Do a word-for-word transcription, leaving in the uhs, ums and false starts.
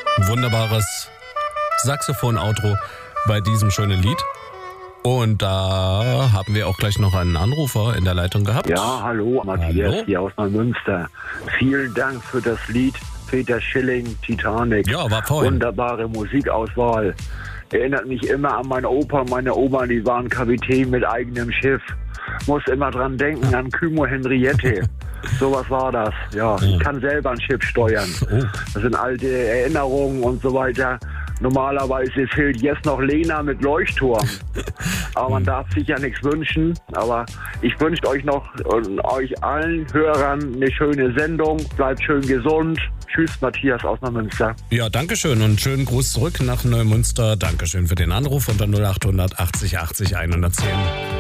wunderbares Saxophon-Outro bei diesem schönen Lied. Und da haben wir auch gleich noch einen Anrufer in der Leitung gehabt. Ja, hallo, Matthias hallo. hier aus Neumünster. Vielen Dank für das Lied Peter Schilling, Titanic. Ja, war vorhin. Wunderbare Musikauswahl. Erinnert mich immer an meine Opa und meine Oma, die waren Kapitän mit eigenem Schiff. Muss immer dran denken an Kymo Henriette. Sowas war das. Ja, ich kann selber ein Schiff steuern. Das sind alte Erinnerungen und so weiter. Normalerweise fehlt jetzt noch Lena mit Leuchtturm. Aber man darf sich ja nichts wünschen. Aber ich wünsche euch noch und euch allen Hörern eine schöne Sendung. Bleibt schön gesund. Tschüss, Matthias aus Neumünster. Ja, danke schön und schönen Gruß zurück nach Neumünster. Dankeschön für den Anruf unter null acht hundert achtzig achtzig hundertzehn.